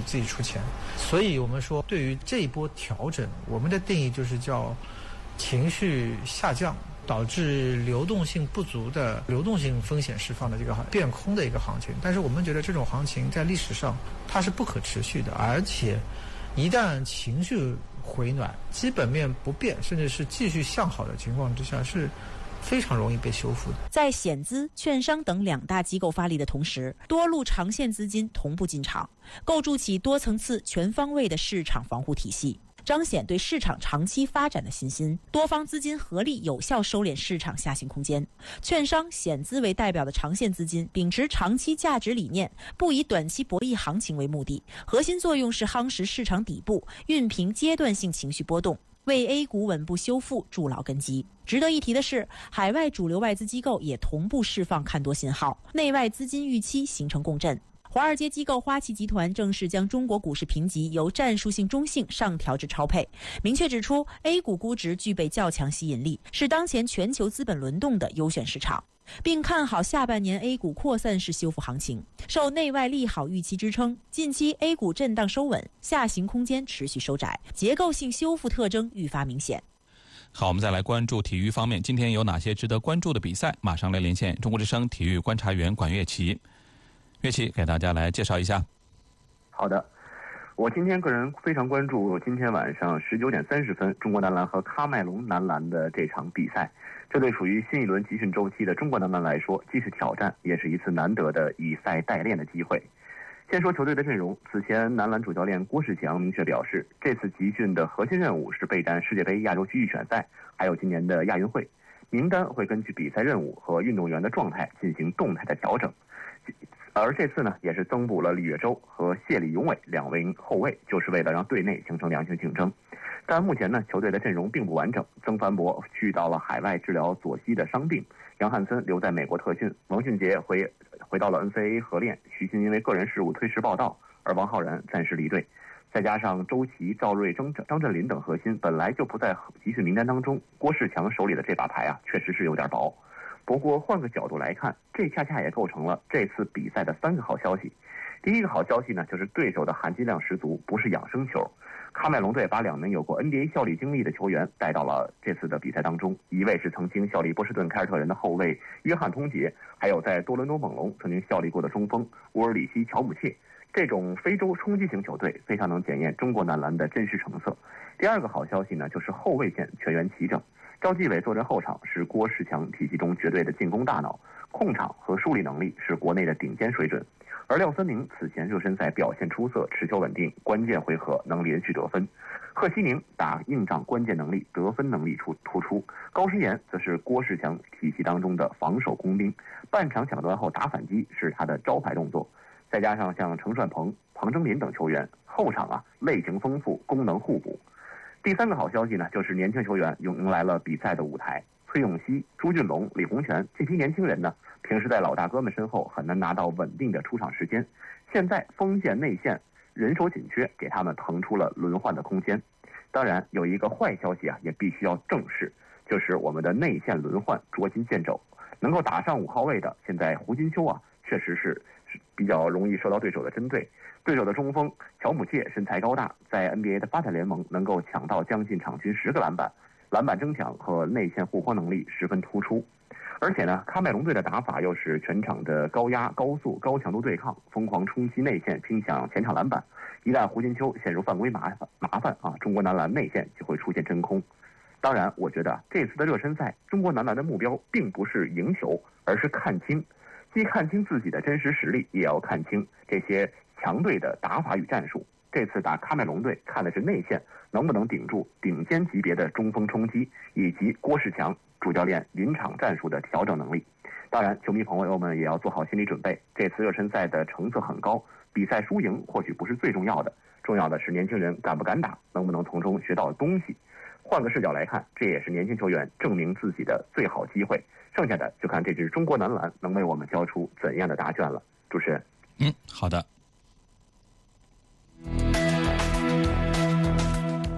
自己出钱。所以我们说，对于这一波调整，我们的定义就是叫情绪下降导致流动性不足的流动性风险释放的这个变空的一个行情。但是我们觉得这种行情在历史上它是不可持续的，而且一旦情绪回暖，基本面不变，甚至是继续向好的情况之下，是非常容易被修复的。 在险资、券商等两大机构发力的同时，多路长线资金同步进场，构筑起多层次、全方位的市场防护体系，彰显对市场长期发展的信心。多方资金合力有效收敛市场下行空间。券商、险资为代表的长线资金秉持长期价值理念，不以短期博弈行情为目的，核心作用是夯实市场底部，熨平阶段性情绪波动，为 A 股稳步修复筑牢根基。值得一提的是，海外主流外资机构也同步释放看多信号，内外资金预期形成共振。华尔街机构花旗集团正式将中国股市评级由战术性中性上调至超配，明确指出 A 股估值具备较强吸引力，是当前全球资本轮动的优选市场，并看好下半年 A 股扩散式修复行情。受内外利好预期支撑，近期 A 股震荡收稳，下行空间持续收窄，结构性修复特征愈发明显。 好，我们再来关注体育方面，今天有哪些值得关注的比赛？马上来连线中国之声体育观察员管乐琪。乐琪给大家来介绍一下。 好的，我今天个人非常关注今天晚上19点30分中国男篮和喀麦隆男篮的这场比赛。这对属于新一轮集训周期的中国男篮来说，既是挑战，也是一次难得的以赛代练的机会。先说球队的阵容，此前男篮主教练郭士强明确表示，这次集训的核心任务是备战世界杯亚洲区预选赛，还有今年的亚运会。名单会根据比赛任务和运动员的状态进行动态的调整。而这次呢，也是增补了李跃洲和谢李永伟两位后卫，就是为了让队内形成良性竞争。但目前呢，球队的阵容并不完整，曾凡博去到了海外治疗左膝的伤病，杨汉森留在美国特训，王俊杰回到了 NCAA 合练，徐新因为个人事务推迟报到，而王浩然暂时离队。再加上周琦、赵睿、张镇麟等核心本来就不在集训名单当中，郭士强手里的这把牌啊，确实是有点薄。不过换个角度来看，这恰恰也构成了这次比赛的3个好消息。第一个好消息呢，就是对手的含金量十足，不是养生球。喀麦隆队把2名有过 NBA 效力经历的球员带到了这次的比赛当中，一位是曾经效力波士顿凯尔特人的后卫约翰通杰，还有在多伦多猛龙曾经效力过的中锋乌尔里希乔姆切。这种非洲冲击型球队非常能检验中国男篮的真实成色。第二个好消息呢，就是后卫线全员齐整。赵继伟坐镇后场，是郭士强体系中绝对的进攻大脑，控场和梳理能力是国内的顶尖水准。而廖森宁此前热身赛表现出色，持球稳定，关键回合能连续得分。贺西宁打硬仗关键能力、得分能力突出。高诗岩则是郭士强体系当中的防守工兵，半场抢断后打反击是他的招牌动作。再加上像程帅鹏、庞征林等球员，后场类型丰富，功能互补。第3个好消息呢，就是年轻球员迎来了比赛的舞台。崔永熙、朱俊龙、李洪权这批年轻人呢，平时在老大哥们身后很难拿到稳定的出场时间，现在锋线内线人手紧缺，给他们腾出了轮换的空间。当然有一个坏消息也必须要正视，就是我们的内线轮换捉襟见肘，能够打上5号位的，现在胡金秋确实是比较容易受到对手的针对。对手的中锋乔姆切身材高大，在 NBA 的巴特联盟能够抢到将近场均10个篮板，篮板争抢和内线护框能力十分突出。而且呢，喀麦隆队的打法又是全场的高压、高速、高强度对抗，疯狂冲击内线，拼抢前场篮板。一旦胡金秋陷入犯规麻烦中国男篮内线就会出现真空。当然，我觉得这次的热身赛，中国男篮的目标并不是赢球，而是看清，既看清自己的真实实力，也要看清这些强队的打法与战术。这次打喀麦隆队看的是内线能不能顶住顶尖级别的中锋冲击，以及郭士强主教练临场战术的调整能力。当然，球迷朋友们也要做好心理准备，这次热身赛的成色很高，比赛输赢或许不是最重要的，重要的是年轻人敢不敢打，能不能从中学到东西。换个视角来看，这也是年轻球员证明自己的最好机会。剩下的就看这支中国男篮能为我们交出怎样的答卷了。主持人， 好的。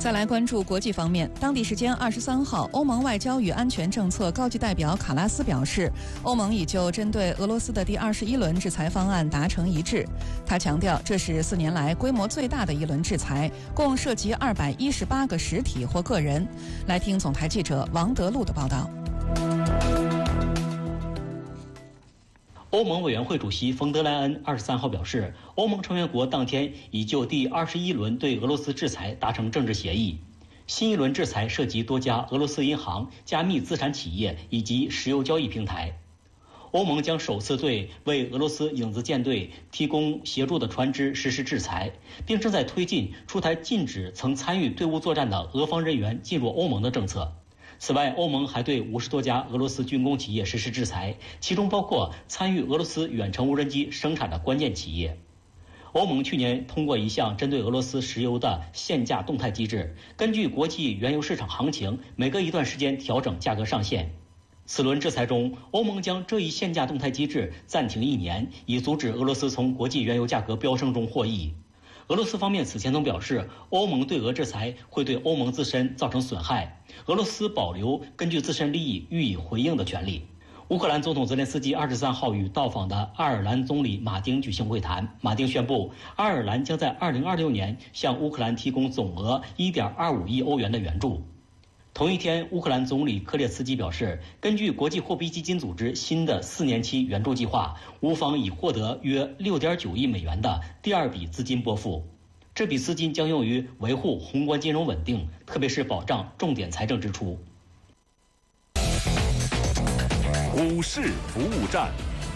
再来关注国际方面，当地时间23号，欧盟外交与安全政策高级代表卡拉斯表示，欧盟已就针对俄罗斯的第21轮制裁方案达成一致。他强调，这是4年来规模最大的一轮制裁，共涉及218个实体或个人。来听总台记者王德禄的报道。 欧盟委员会主席冯德莱恩23号表示，欧盟成员国当天已就第21轮对俄罗斯制裁达成政治协议。新一轮制裁涉及多家俄罗斯银行、加密资产企业以及石油交易平台。欧盟将首次对为俄罗斯影子舰队提供协助的船只实施制裁，并正在推进出台禁止曾参与队伍作战的俄方人员进入欧盟的政策。此外，欧盟还对50多家俄罗斯军工企业实施制裁，其中包括参与俄罗斯远程无人机生产的关键企业。欧盟去年通过一项针对俄罗斯石油的限价动态机制，根据国际原油市场行情，每隔一段时间调整价格上限。此轮制裁中，欧盟将这一限价动态机制暂停1年，以阻止俄罗斯从国际原油价格飙升中获益。俄罗斯方面此前曾表示，欧盟对俄制裁会对欧盟自身造成损害，俄罗斯保留根据自身利益予以回应的权利。乌克兰总统泽连斯基23号与到访的爱尔兰总理马丁举行会谈，马丁宣布，爱尔兰将在2026年向乌克兰提供总额1.25亿欧元的援助。同一天，乌克兰总理科列茨基表示，根据国际货币基金组织新的4年期援助计划，乌方已获得约6.9亿美元的第2笔资金拨付。这笔资金将用于维护宏观金融稳定，特别是保障重点财政支出。 股市服务站，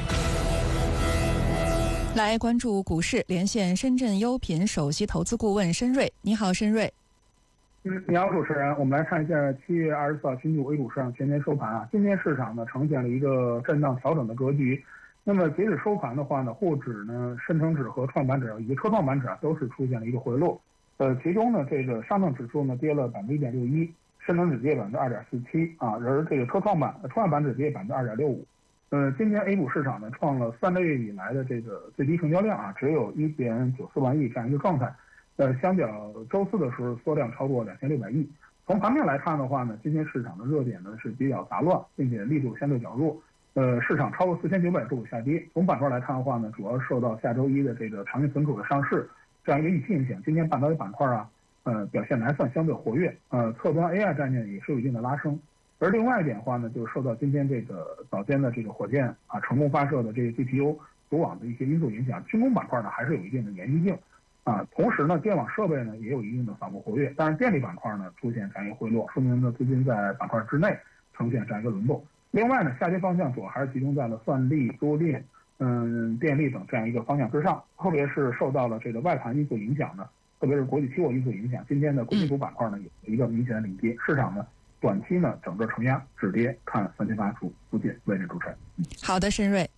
来关注股市，连线深圳优品首席投资顾问申瑞。你好，申瑞。 你好，主持人。我们来看一下7月24号星期五 A 股市场全天收盘啊。今天市场呢呈现了一个震荡调整的格局。那么截止收盘的话呢，沪指呢、深成指和创业板指以及科创板指啊都是出现了一个回落。其中呢这个上证指数呢跌了1.61%，深成指跌2.47%啊，而这个创业板指跌2.65%。今天 A 股市场呢创了3个月以来的这个最低成交量啊，只有1.94万亿这样一个状态。相较周四的时候缩量超过2600亿。从盘面来看的话呢，今天市场的热点呢是比较杂乱，并且力度相对较弱。市场超过4900指数下跌。从板块来看的话呢，主要受到下周一的这个长运存储的上市这样一个预期影响。今天半导体板块啊，表现还算相对活跃。侧端 AI 概念也是有一定的拉升。而另外一点的话呢，就是受到今天这个早间的这个火箭啊成功发射的这个 GPU 组网的一些因素影响，军工板块呢还是有一定的延续性。同时呢，电网设备呢也有一定的反复活跃，但是电力板块呢出现这样一个回落，说明呢资金在板块之内呈现这样一个轮动。另外呢，下跌方向主要还是集中在了算力、多链、电力等这样一个方向之上，特别是受到了这个外盘因素影响呢，特别是国际期货因素影响，今天的贵金属板块呢有一个明显的领跌，市场呢短期呢整个承压止跌，看3800附近位置主持人。 好的，申瑞。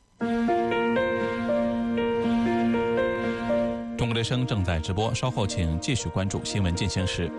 中国之声正在直播，稍后请继续关注新闻进行时。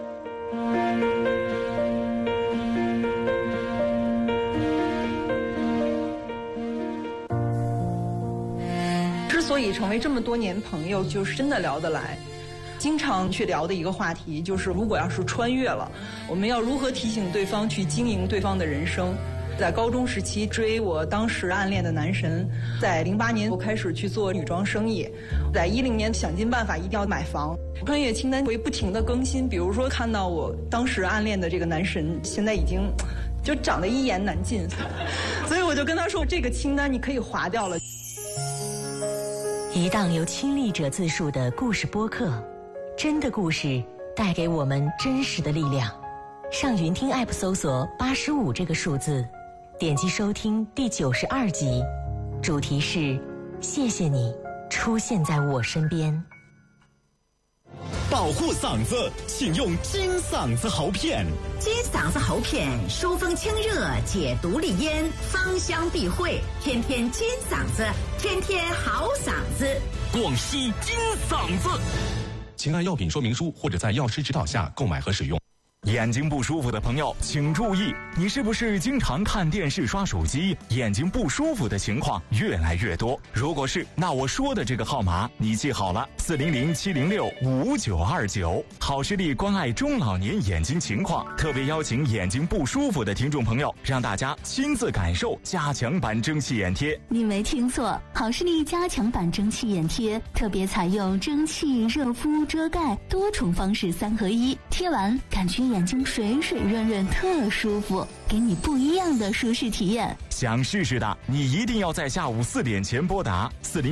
之所以成为这么多年朋友，就是真的聊得来。经常去聊的一个话题就是，如果要是穿越了，我们要如何提醒对方去经营对方的人生。在高中时期追我当时暗恋的男神，在08年我开始去做女装生意，在10年想尽办法一定要买房。穿越清单会不停地更新，比如说看到我当时暗恋的这个男神现在已经就长得一言难尽，所以我就跟他说，这个清单你可以划掉了。 一档由亲历者自述的故事播客，真的故事带给我们真实的力量。上云听 App 搜索85这个数字，点击收听第92集，主题是谢谢你出现在我身边。 保护嗓子，请用金嗓子喉片。 金嗓子喉片，疏风清热，解毒利咽，芳香避秽，天天金嗓子，天天好嗓子。 广西金嗓子，请按药品说明书或者在药师指导下购买和使用。 眼睛不舒服的朋友请注意，你是不是经常看电视刷手机，眼睛不舒服的情况越来越多？如果是，那我说的这个号码你记好了，400-706-5929，好视力关爱中老年眼睛情况，特别邀请眼睛不舒服的听众朋友，让大家亲自感受加强版蒸汽眼贴。 你没听错，好视力加强版蒸汽眼贴特别采用蒸汽、热敷、遮盖多重方式3合1，贴完感觉眼睛水水润润，特舒服，给你不一样的舒适体验。 想试试的，你一定要在下午4点前拨打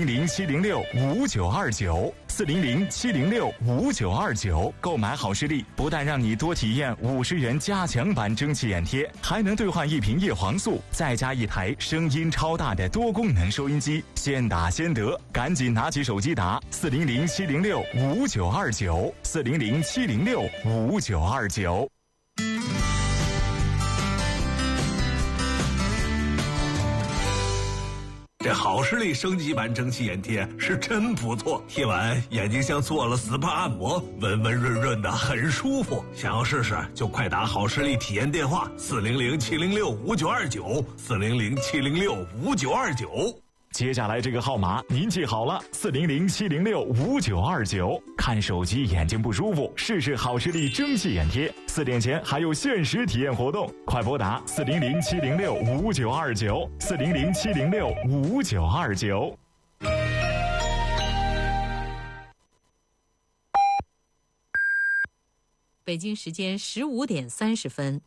400-706-5929，400-706-5929，购买好视力，不但让你多体验50元加强版蒸汽眼贴，还能兑换1瓶叶黄素，再加1台声音超大的多功能收音机，先打先得，赶紧拿起手机打400-706-5929，400-706-5929。 这好视力升级版蒸汽眼贴是真不错，贴完眼睛像做了 SPA 按摩，温温润润的，很舒服。想要试试就快打好视力体验电话400-706-5929，400-706-5929。 接下来这个号码您记好了，400-706-5929。看手机眼睛不舒服，试试好视力蒸汽眼贴，4点前还有限时体验活动，快拨打400-706-5929，400-706-5929。 北京时间15点30分。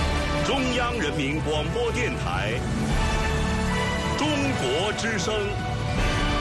中央人民广播电台，中国之声。